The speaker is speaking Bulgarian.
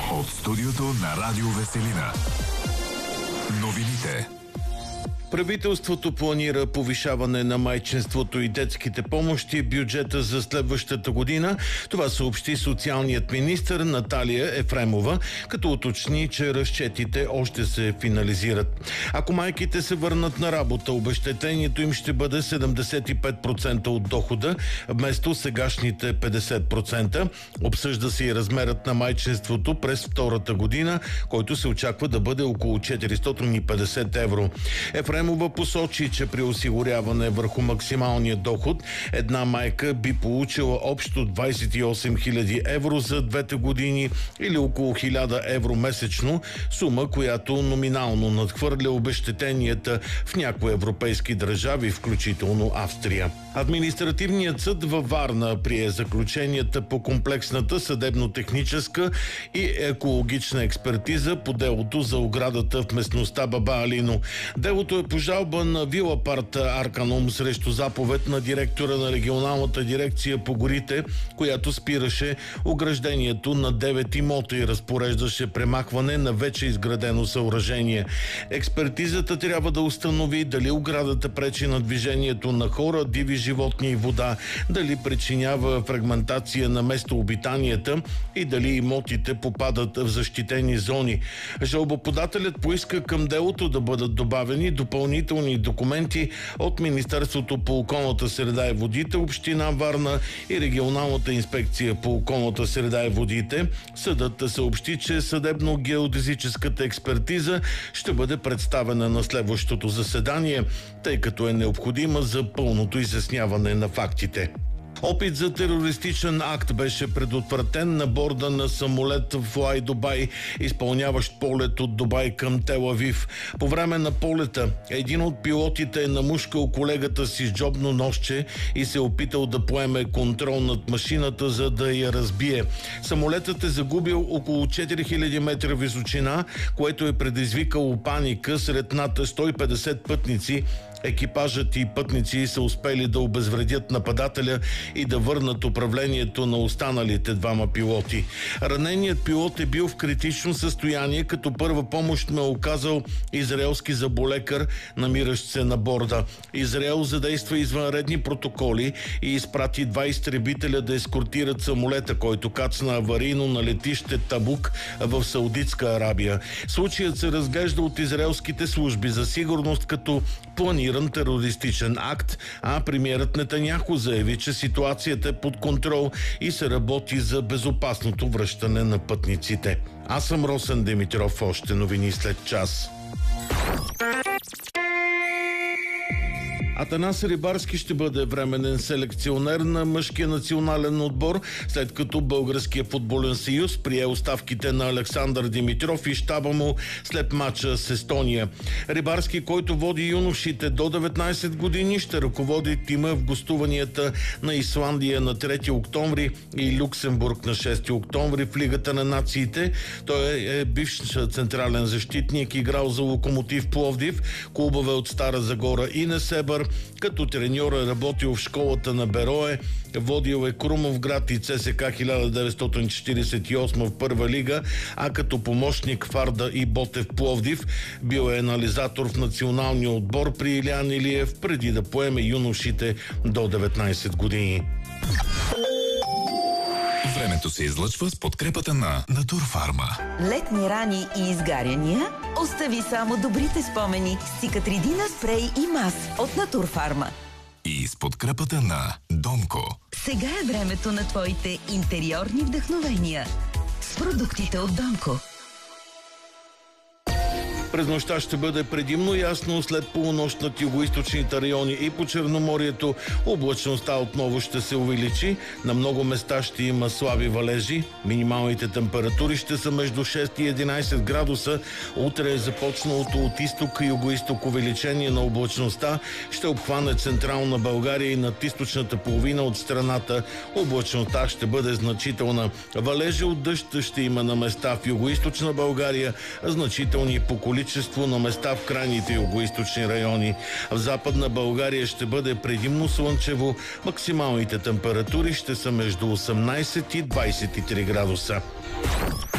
От студиото на Радио Веселина. Новините. Правителството планира повишаване на майчинството и детските помощи в бюджета за следващата година. Това съобщи социалният министър Наталия Ефремова, като уточни, че разчетите още се финализират. Ако майките се върнат на работа, обезщетението им ще бъде 75% от дохода, вместо сегашните 50%. Обсъжда се и размерът на майчинството през втората година, който се очаква да бъде около 450 евро. Ефремова посочи, че при осигуряване върху максималния доход една майка би получила общо 28 000 евро за двете години или около 1000 евро месечно, сума, която номинално надхвърля обезщетенията в някои европейски държави, включително Австрия. Административният съд във Варна прие заключенията по комплексната съдебно-техническа и екологична експертиза по делото за оградата в местността Баба Алино. Делото е по жалба на Вила Парта Арканум срещу заповед на директора на регионалната дирекция по горите, която спираше ограждението на 9 имота и разпореждаше премахване на вече изградено съоръжение. Експертизата трябва да установи дали оградата пречи на движението на хора, диви животни и вода, дали причинява фрагментация на местообитанията и дали имотите попадат в защитени зони. Жалбоподателят поиска към делото да бъдат добавени допълнителни документи от Министерството по околната среда и водите, Община Варна и Регионалната инспекция по околната среда и водите. Съдът съобщи, че съдебно-геодезическата експертиза ще бъде представена на следващото заседание, тъй като е необходима за пълното изясняване на фактите. Опит за терористичен акт беше предотвратен на борда на самолет Fly Dubai, изпълняващ полет от Дубай към Тел Авив. По време на полета един от пилотите е намушкал колегата си с джобно ножче и се опитал да поеме контрол над машината, за да я разбие. Самолетът е загубил около 4000 метра височина, което е предизвикало паника сред над 150 пътници. Екипажът и пътници са успели да обезвредят нападателя и да върнат управлението на останалите двама пилоти. Раненият пилот е бил в критично състояние, като първа помощ му е оказал израелски зъболекар, намиращ се на борда. Израел задейства извънредни протоколи и изпрати 2 изтребителя да ескортират самолета, който кацна аварийно на летище Табук в Саудитска Арабия. Случаят се разглежда от израелските служби за сигурност като планиран терористичен акт, а премиерът Нетаняху заяви, че ситуацията е под контрол и се работи за безопасното връщане на пътниците. Аз съм Росен Димитров, още новини след час. Атанас Рибарски ще бъде временен селекционер на мъжкия национален отбор, след като Българския футболен съюз прие оставките на Александър Димитров и щаба му след мача с Естония. Рибарски, който води юношите до 19 години, ще ръководи тима в гостуванията на Исландия на 3 октомври и Люксембург на 6 октомври в Лигата на нациите. Той е бивш централен защитник, играл за Локомотив Пловдив, клубове от Стара Загора и Несебър. Като треньор е работил в школата на Берое, водил е Крумовград и ЦСК 1948 в първа лига, а като помощник Фарда и Ботев Пловдив бил е анализатор в националния отбор при Илиян Илиев, преди да поеме юношите до 19 години. Времето се излъчва с подкрепата на Натурфарма. Летни рани и изгаряния? Остави само добрите спомени с Цикатридина спрей и мас от Натурфарма. И с подкрепата на Донко. Сега е времето на твоите интериорни вдъхновения с продуктите от Донко. През нощта ще бъде предимно ясно, след полунощ над югоизточните райони и по Черноморието облачността отново ще се увеличи. На много места ще има слаби валежи. Минималните температури ще са между 6 и 11 градуса. Утре е започналото от изток и югоизток увеличение на облачността. Ще обхване централна България и над източната половина от страната. Облачността ще бъде значителна. Валежи от дъжд ще има на места в югоизточна България, значителни по количество на места в крайните югоизточни райони. В Западна България ще бъде предимно слънчево. Максималните температури ще са между 18 и 23 градуса.